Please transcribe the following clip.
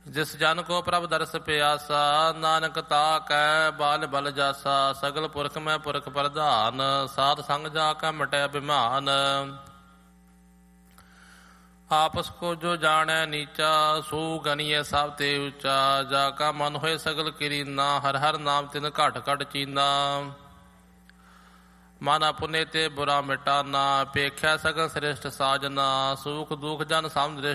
ਜਿਸ ਜਨ ਕੋ ਪ੍ਰਭ ਦਰਸ ਪਿਆਸਾ, ਨਾਨਕ ਤਾ ਕੈ ਬਾਲ ਬਲ ਜਾਸਾ। ਸਗਲ ਪੁਰਖ ਮੈਂ ਪੁਰਖ ਪ੍ਰਧਾਨ, ਸਾਧ ਸੰਗ ਜਾ ਕੈ ਮਟੈ ਅਭਿਮਾਨ। ਆਪਸ ਕੋ ਜੋ ਜਾਣੈ ਨੀਚਾ, ਸੋ ਗਨੀਐ ਸਭ ਤੇ ਉੱਚਾ। ਜਾ ਕਾ ਮਨ ਹੋਏ ਸਗਲ ਕਿਰੀਨਾ, ਹਰ ਹਰ ਨਾਮ ਤਿਨ ਘਟ ਘਟ ਚੀਨਾ। ਮਨ ਆਪੁਨੇ ਤੇ ਬੁਰਾ ਮਿਟਾਨਾ, ਪੇਖਿਆ ਸਗਲ ਸ੍ਰਿਸ਼ਟ ਸਾਜਨਾ। ਸੂਖ ਦੁਖ ਜਨ ਸਮ ਦ੍ਰਿਸ਼ਟ